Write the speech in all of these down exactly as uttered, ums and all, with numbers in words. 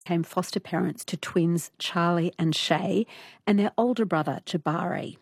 became foster parents to twins Charlie and Shay and their older brother Jabari.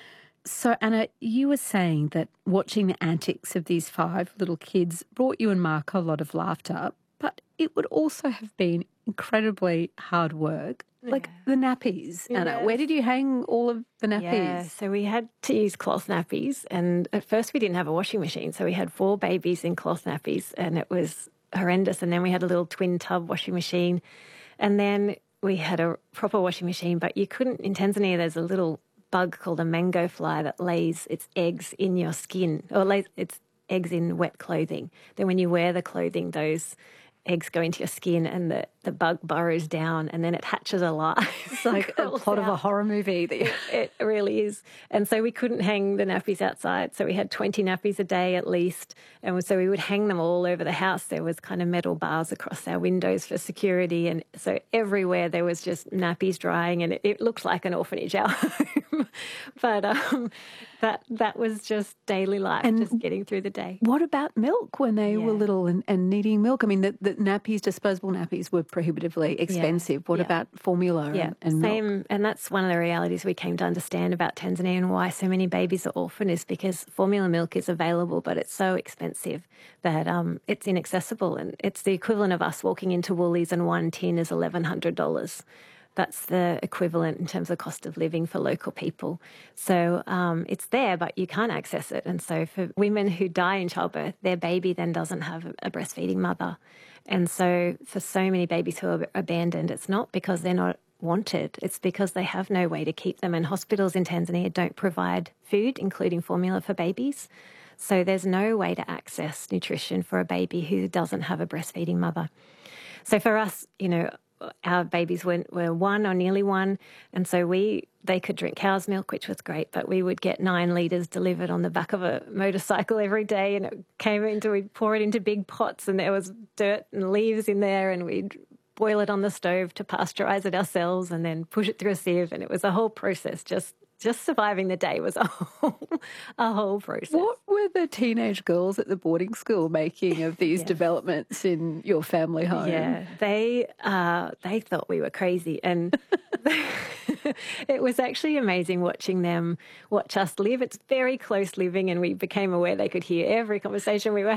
So, Anna, you were saying that watching the antics of these five little kids brought you and Mark a lot of laughter, but it would also have been incredibly hard work. Yeah. Like the nappies, Anna. Yes. Where did you hang all of the nappies? Yeah, so we had to use cloth nappies, and at first we didn't have a washing machine, so we had four babies in cloth nappies, and it was horrendous. And then we had a little twin tub washing machine, and then we had a proper washing machine, but you couldn't, in Tanzania there's a little bug called a mango fly that lays its eggs in your skin, or lays its eggs in wet clothing. Then when you wear the clothing, those eggs go into your skin and the, the bug burrows down and then it hatches alive. It's like a plot out. Of a horror movie. That it, it really is. And so we couldn't hang the nappies outside. So we had twenty nappies a day at least. And so we would hang them all over the house. There was kind of metal bars across our windows for security. And so everywhere there was just nappies drying, and it, it looked like an orphanage, our home. But um, that that was just daily life, and just getting through the day. What about milk when they yeah. were little and, and needing milk? I mean, the, the nappies, disposable nappies, were prohibitively expensive. Yeah. What yeah. about formula yeah. and, and Same, milk? And that's one of the realities we came to understand about Tanzania and why so many babies are orphaned, is because formula milk is available, but it's so expensive that um, it's inaccessible. And it's the equivalent of us walking into Woolies and one tin is eleven hundred dollars. That's the equivalent in terms of cost of living for local people. So um, it's there, but you can't access it. And so for women who die in childbirth, their baby then doesn't have a breastfeeding mother. And so for so many babies who are abandoned, it's not because they're not wanted, it's because they have no way to keep them. And hospitals in Tanzania don't provide food, including formula for babies. So there's no way to access nutrition for a baby who doesn't have a breastfeeding mother. So for us, you know, our babies were, were one or nearly one, and so we they could drink cow's milk, which was great, but we would get nine litres delivered on the back of a motorcycle every day, and it came into, we'd pour it into big pots, and there was dirt and leaves in there, and we'd boil it on the stove to pasteurise it ourselves and then push it through a sieve, and it was a whole process. Just Just surviving the day was a whole, a whole process. What were the teenage girls at the boarding school making of these yeah. developments in your family home? Yeah, they uh, they thought we were crazy, and it was actually amazing watching them watch us live. It's very close living, and we became aware they could hear every conversation we were